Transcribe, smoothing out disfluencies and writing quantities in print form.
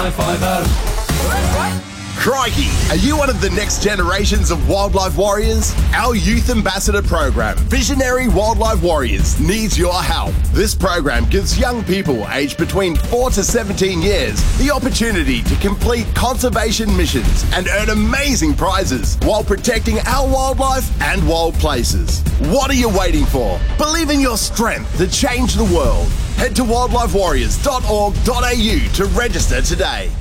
Crikey, are you one of the next generations of wildlife warriors? Our Youth Ambassador program, Visionary Wildlife Warriors, needs your help. This program gives young people aged between 4 to 17 years the opportunity to complete conservation missions and earn amazing prizes while protecting our wildlife and wild places. What are you waiting for? Believe in your strength to change the world. Head to wildlifewarriors.org.au to register today.